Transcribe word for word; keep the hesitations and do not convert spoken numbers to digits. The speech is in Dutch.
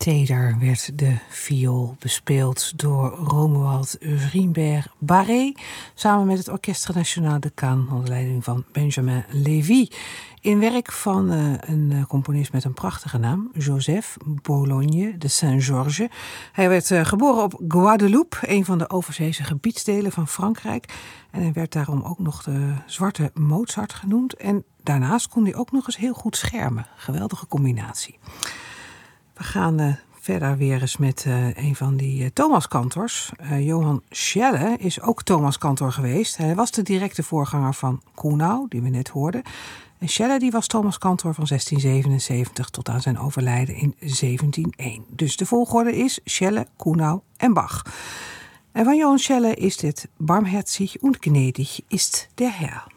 Teder werd de viool bespeeld door Romuald Vrienberg Barré samen met het Orchestre National de Cannes onder leiding van Benjamin Lévy. In werk van uh, een uh, componist met een prachtige naam, Joseph Bologne de Saint-Georges. Hij werd uh, geboren op Guadeloupe, een van de overzeese gebiedsdelen van Frankrijk. En hij werd daarom ook nog de zwarte Mozart genoemd. En daarnaast kon hij ook nog eens heel goed schermen. Geweldige combinatie. We gaan uh, verder weer eens met uh, een van die uh, Thomaskantors. Uh, Johann Schelle is ook Thomaskantor geweest. Hij was de directe voorganger van Kuhnau, die we net hoorden. En Schelle die was Thomaskantor van zestien zevenenzeventig tot aan zijn overlijden in zeventien één. Dus de volgorde is Schelle, Kuhnau en Bach. En van Johann Schelle is dit Barmherzig und gnädig ist der Herr.